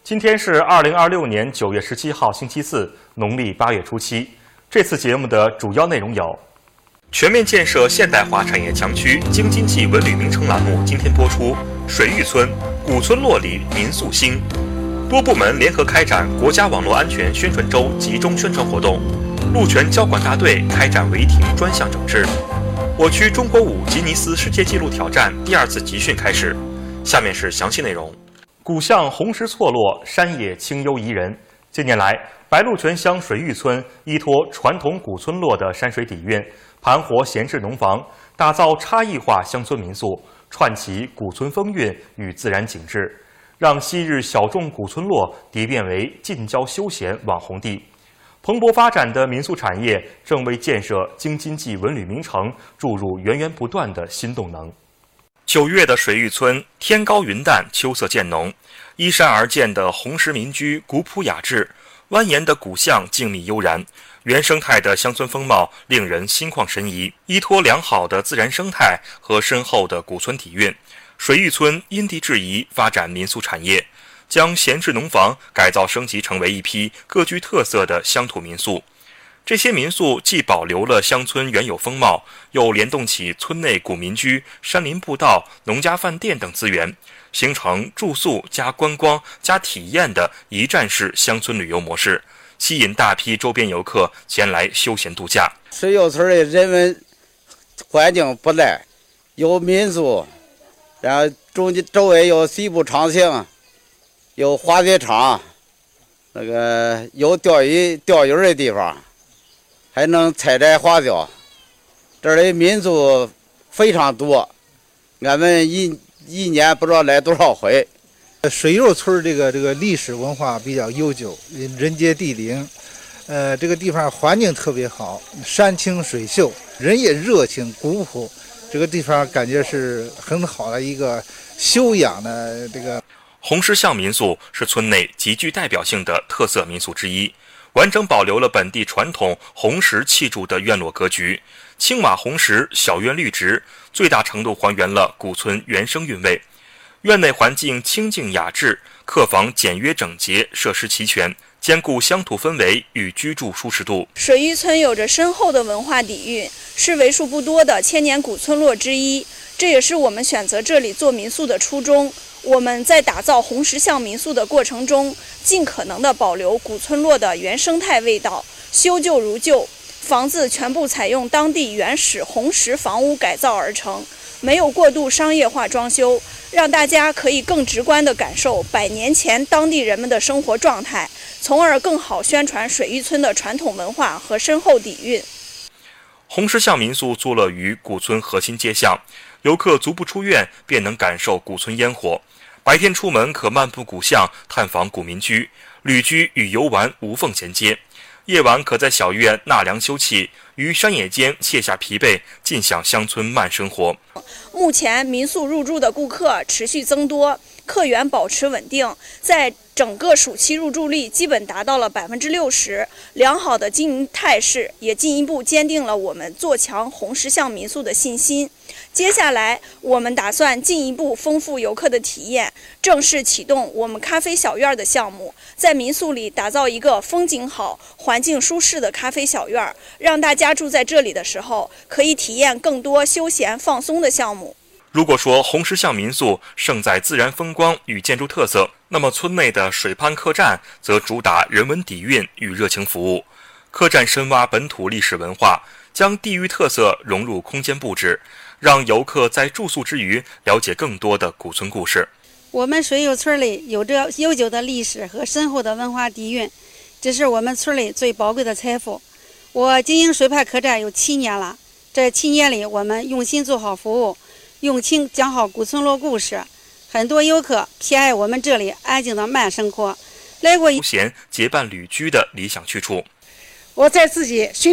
今天是2026年9月17号，星期四，农历8月初7。这次节目的主要内容有：全面建设现代化产业强区京津冀文旅名城栏目今天播出，水峪村古村落里民宿兴。多部门联合开展国家网络安全宣传周集中宣传活动，路权交管大队开展违停专项整治。我区中国舞吉尼斯世界纪录挑战第2次集训开始。下面是详细内容。古巷红石错落，山野清幽宜人。近年来，白鹿泉乡水峪村依托传统古村落的山水底蕴，盘活闲置农房，打造差异化乡村民宿，串起古村风韵与自然景致，让昔日小众古村落蝶变为近郊休闲网红地。蓬勃发展的民宿产业正为建设京津冀文旅名城注入源源不断的新动能。9月的水峪村，天高云淡，秋色渐浓。依山而建的红石民居古朴雅致，蜿蜒的古巷静谧悠然，原生态的乡村风貌令人心旷神怡。依托良好的自然生态和深厚的古村底蕴，水峪村因地制宜发展民宿产业，将闲置农房改造升级成为一批各具特色的乡土民宿。这些民宿既保留了乡村原有风貌，又联动起村内古民居、山林步道、农家饭店等资源，形成住宿加观光加体验的一站式乡村旅游模式，吸引大批周边游客前来休闲度假。 水峪村的人文环境不赖，有民宿，然后周围有西部长兴，有滑雪场，有钓鱼的地方，还能采摘花椒。这里民宿非常多，俺们一年不知道来多少回。 水峪村这个历史文化比较悠久，人杰地灵，这个地方环境特别好，山清水秀，人也热情古朴，这个地方感觉是很好的一个修养的这个。 红石巷民宿是村内极具代表性的特色民宿之一，完整保留了本地传统红石砌筑的院落格局，青瓦红石小院绿植，最大程度还原了古村原生韵味。院内环境清静雅致，客房简约整洁，设施齐全，兼顾乡土氛围与居住舒适度。 水峪村有着深厚的文化底蕴，是为数不多的千年古村落之一，这也是我们选择这里做民宿的初衷。我们在打造红石巷民宿的过程中，尽可能地保留古村落的原生态味道，修旧如旧，房子全部采用当地原始红石房屋改造而成，没有过度商业化装修，让大家可以更直观地感受100年前当地人们的生活状态，从而更好宣传水峪村的传统文化和深厚底蕴。 红石巷民宿坐落于古村核心街巷，游客足不出院便能感受古村烟火。白天出门可漫步古巷，探访古民居，旅居与游玩无缝衔接；夜晚可在小院纳凉休憩，于山野间卸下疲惫，尽享乡村慢生活。 目前民宿入住的顾客持续增多，客源保持稳定，在整个暑期入住率基本达到了60%，良好的经营态势也进一步坚定了我们做强红石巷民宿的信心。接下来，我们打算进一步丰富游客的体验，正式启动我们咖啡小院的项目，在民宿里打造一个风景好、环境舒适的咖啡小院，让大家住在这里的时候可以体验更多休闲放松的项目。 如果说红石巷民宿胜在自然风光与建筑特色，那么村内的水畔客栈则主打人文底蕴与热情服务。客栈深挖本土历史文化，将地域特色融入空间布置，让游客在住宿之余了解更多的古村故事。 我们水峪村里有着悠久的历史和深厚的文化底蕴，这是我们村里最宝贵的财富。我经营水畔客栈有7年了，这7年里我们用心做好服务，用情讲好古村落故事，很多游客偏爱我们这里安静的慢生活，来过休闲结伴旅居的理想去处。 我在自己